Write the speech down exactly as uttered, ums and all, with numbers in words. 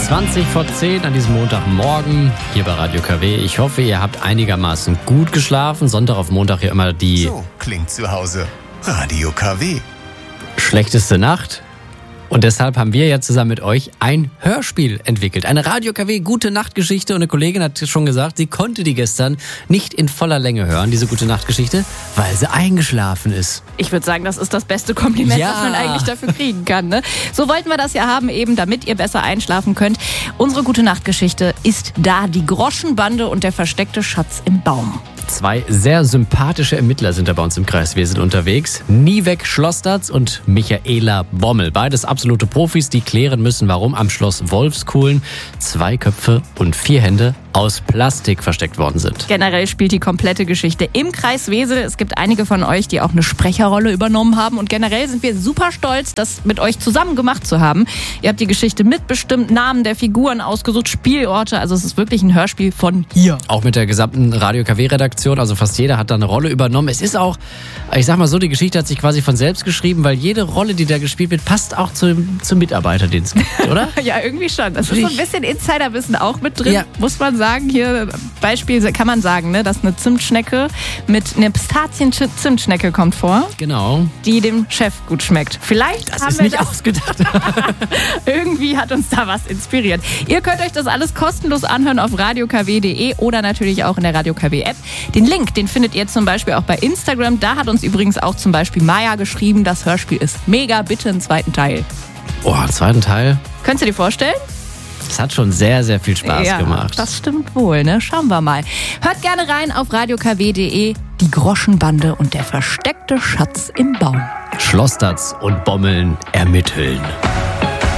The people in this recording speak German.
zwanzig vor zehn an diesem Montagmorgen hier bei Radio K W. Ich hoffe, ihr habt einigermaßen gut geschlafen. Sonntag auf Montag hier immer die... So klingt zu Hause. Radio K W. Schlechteste Nacht. Und deshalb haben wir ja zusammen mit euch ein Hörspiel entwickelt. Eine Radio K W Gute Nacht Geschichte. Und eine Kollegin hat schon gesagt, sie konnte die gestern nicht in voller Länge hören, diese Gute Nacht Geschichte, weil sie eingeschlafen ist. Ich würde sagen, das ist das beste Kompliment, Ja. was man eigentlich dafür kriegen kann. Ne? So wollten wir das ja haben, eben damit ihr besser einschlafen könnt. Unsere Gute Nacht Geschichte ist da. Die Groschenbande und der versteckte Schatz im Baum. Zwei sehr sympathische Ermittler sind da bei uns im Kreiswesen unterwegs. Niewek Schlosstatz und Michaela Bommel. Beides absolute Profis, die klären müssen, warum am Schloss Wolfskuhlen zwei Köpfe und vier Hände aus Plastik versteckt worden sind. Generell spielt die komplette Geschichte im Kreis Wesel. Es gibt einige von euch, die auch eine Sprecherrolle übernommen haben. Und generell sind wir super stolz, das mit euch zusammen gemacht zu haben. Ihr habt die Geschichte mitbestimmt, Namen der Figuren ausgesucht, Spielorte. Also es ist wirklich ein Hörspiel von hier. Auch mit der gesamten Radio K W-Redaktion, also fast jeder hat da eine Rolle übernommen. Es ist auch, ich sag mal so, die Geschichte hat sich quasi von selbst geschrieben, weil jede Rolle, die da gespielt wird, passt auch zum, zum Mitarbeiter, den es gibt, oder? Ja, irgendwie schon. Das ist so ein bisschen Insiderwissen auch mit drin, Ja. muss man sagen. Hier Beispiel kann man sagen, ne, dass eine Zimtschnecke mit einer Pistazien-Zimtschnecke kommt vor, Genau. die dem Chef gut schmeckt. Vielleicht Das haben ist wir nicht das ausgedacht. Irgendwie hat uns da was inspiriert. Ihr könnt euch das alles kostenlos anhören auf radio k w punkt d e oder natürlich auch in der Radio K W App. Den Link, den findet ihr zum Beispiel auch bei Instagram. Da hat uns übrigens auch zum Beispiel Maya geschrieben, das Hörspiel ist mega, bitte einen zweiten Teil. Oh, einen zweiten Teil. Könntest du dir vorstellen? Es hat schon sehr, sehr viel Spaß ja, gemacht. Das stimmt wohl, ne? Schauen wir mal. Hört gerne rein auf radio k w punkt d e. Die Groschenbande und der versteckte Schatz im Baum. Schlosstatz und Bommeln ermitteln.